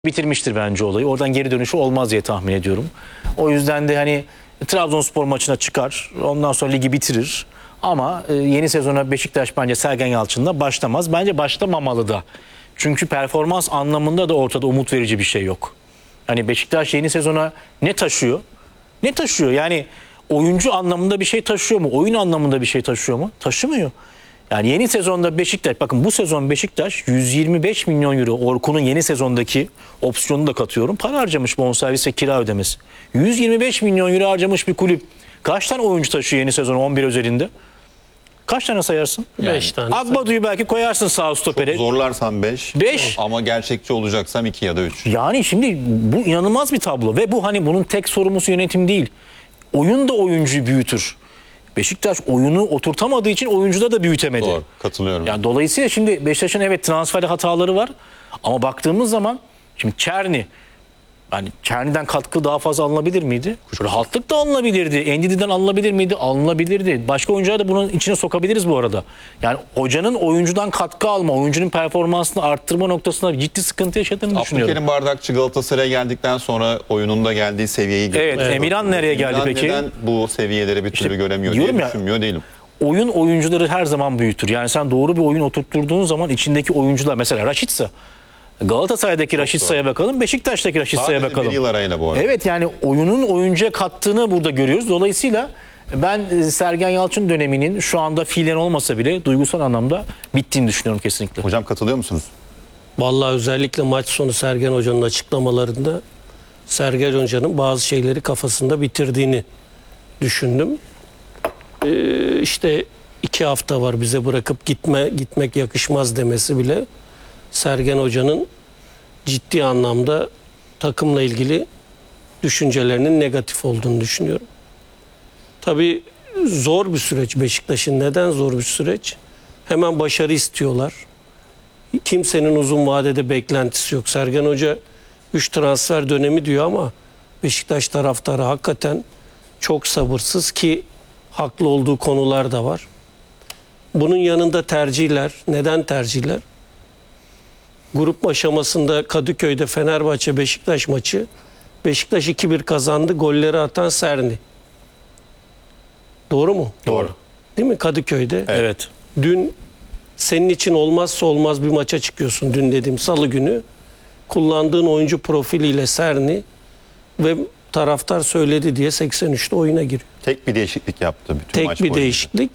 bitirmiştir bence olayı. Oradan geri dönüşü olmaz diye tahmin ediyorum. O yüzden de hani Trabzonspor maçına çıkar. Ondan sonra ligi bitirir. Ama yeni sezona Beşiktaş bence Sergen Yalçın'la başlamaz. Bence başlamamalı da. Çünkü performans anlamında da ortada umut verici bir şey yok. Hani Beşiktaş yeni sezona ne taşıyor? Ne taşıyor? Yani oyuncu anlamında bir şey taşıyor mu? Oyun anlamında bir şey taşıyor mu? Taşımıyor. Yani yeni sezonda Beşiktaş, bakın bu sezon Beşiktaş 125 milyon euro, Orkun'un yeni sezondaki opsiyonunu da katıyorum, para harcamış, bonservis ve kira ödemesi. 125 milyon euro harcamış bir kulüp kaç tane oyuncu taşıyor yeni sezon 11 özelinde? Kaç tane sayarsın? 5 tane. Akbadu'yu belki koyarsın sağ stopere. Zorlarsam 5. 5. Ama gerçekçi olacaksam 2 ya da 3. Yani şimdi bu inanılmaz bir tablo ve bu hani bunun tek sorumlusu yönetim değil. Oyun da oyuncuyu büyütür. Beşiktaş oyunu oturtamadığı için oyuncuda da büyütemedi. Doğru, katılıyorum. Yani dolayısıyla şimdi Beşiktaş'ın evet transfer hataları var. Ama baktığımız zaman şimdi Çerni, yani Çerni'den katkı daha fazla alınabilir miydi? Rahatlık da alınabilirdi. Ndidi'den alınabilir miydi? Alınabilirdi. Başka oyuncuları da bunun içine sokabiliriz bu arada. Yani hocanın oyuncudan katkı alma, oyuncunun performansını arttırma noktasında ciddi sıkıntı yaşadığını düşünüyorum. Abdülkerim Bardakçı Galatasaray'a geldikten sonra oyununda geldiği seviyeyi Evet, Emirhan nereye geldi peki? Neden bu seviyeleri bir türlü göremiyor diyorum diye ya, düşünmüyor değilim. Oyun oyuncuları her zaman büyütür. Yani sen doğru bir oyun oturtturduğun zaman içindeki oyuncular, mesela Raşitsa, Galatasaray'daki Raşitsa'ya bakalım, Beşiktaş'taki Raşitsa'ya bakalım. Sadece bir yıl arayla bu arada. Evet, yani oyunun oyuncuya kattığını burada görüyoruz. Dolayısıyla ben Sergen Yalçın döneminin şu anda fiilen olmasa bile duygusal anlamda bittiğini düşünüyorum kesinlikle. Hocam katılıyor musunuz? Vallahi özellikle maç sonu Sergen Hoca'nın açıklamalarında Sergen Hoca'nın bazı şeyleri kafasında bitirdiğini düşündüm. İşte 2 hafta var bize bırakıp gitmek yakışmaz demesi bile Sergen Hoca'nın ciddi anlamda takımla ilgili düşüncelerinin negatif olduğunu düşünüyorum. Tabii zor bir süreç Beşiktaş'ın. Neden zor bir süreç? Hemen başarı istiyorlar. Kimsenin uzun vadede beklentisi yok. Sergen Hoca 3 transfer dönemi diyor ama Beşiktaş taraftarı hakikaten çok sabırsız ki haklı olduğu konular da var. Bunun yanında tercihler. Neden tercihler? Grup aşamasında Kadıköy'de Fenerbahçe-Beşiktaş maçı. Beşiktaş 2-1 kazandı. Golleri atan Serni. Doğru mu? Doğru. Değil mi Kadıköy'de? Evet. Dün senin için olmazsa olmaz bir maça çıkıyorsun. Dün dediğim salı günü. Kullandığın oyuncu profiliyle Serni ve taraftar söyledi diye 83'te oyuna giriyor. Tek bir değişiklik yaptı bütün maç Tek bir boyunca. değişiklik.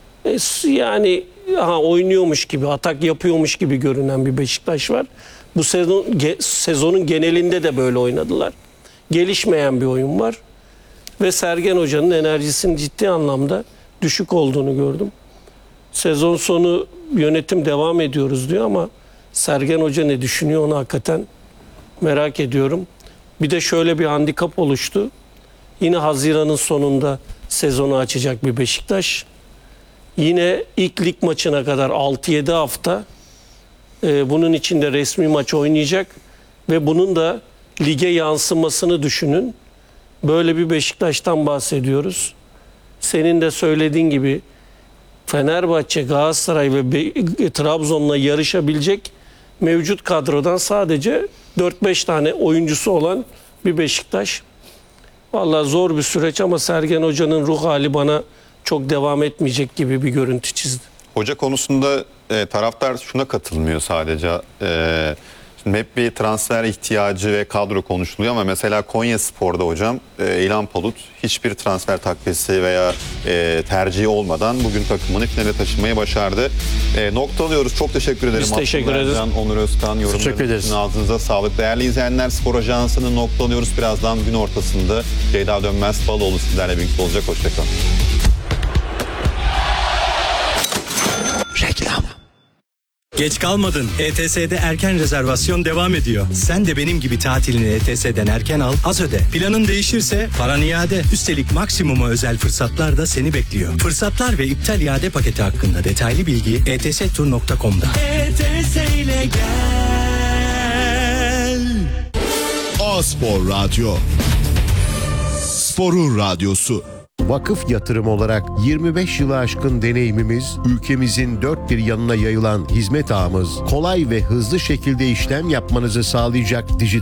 Yani oynuyormuş gibi, atak yapıyormuş gibi görünen bir Beşiktaş var. Bu sezonun genelinde de böyle oynadılar. Gelişmeyen bir oyun var. Ve Sergen Hoca'nın enerjisinin ciddi anlamda düşük olduğunu gördüm. Sezon sonu yönetim devam ediyoruz diyor ama Sergen Hoca ne düşünüyor onu hakikaten merak ediyorum. Bir de şöyle bir handikap oluştu. Yine Haziran'ın sonunda sezonu açacak bir Beşiktaş. Yine ilk lig maçına kadar 6-7 hafta bunun içinde resmi maç oynayacak ve bunun da lige yansımasını düşünün. Böyle bir Beşiktaş'tan bahsediyoruz. Senin de söylediğin gibi Fenerbahçe, Galatasaray ve Trabzon'la yarışabilecek mevcut kadrodan sadece 4-5 tane oyuncusu olan bir Beşiktaş. Vallahi zor bir süreç ama Sergen Hoca'nın ruh hali bana çok devam etmeyecek gibi bir görüntü çizdi. Hoca konusunda taraftar şuna katılmıyor sadece. Şimdi hep bir transfer ihtiyacı ve kadro konuşuluyor ama mesela Konyaspor'da hocam İlhan Palut hiçbir transfer takviyesi veya tercihi olmadan bugün takımını finale taşımayı başardı. Noktalıyoruz. Çok teşekkür ederim. Biz teşekkür ederiz. Onur Özkan yorumlarınız için ağzınıza sağlık. Değerli izleyenler, Spor Ajansı'nı noktalıyoruz. Birazdan gün ortasında Ceyda Dönmez Baloğlu sizlerle birlikte olacak. Hoşçakalın. Reklam. Geç kalmadın. ETS'de erken rezervasyon devam ediyor. Sen de benim gibi tatilini ETS'den erken al, az öde. Planın değişirse paran iade. Üstelik maksimuma özel fırsatlar da seni bekliyor. Fırsatlar ve iptal iade paketi hakkında detaylı bilgi etstur.com'da. ETS ile gel. A-Spor Radyo. Sporun radyosu. Vakıf Yatırım olarak 25 yılı aşkın deneyimimiz, ülkemizin dört bir yanına yayılan hizmet ağımız, kolay ve hızlı şekilde işlem yapmanızı sağlayacak dijital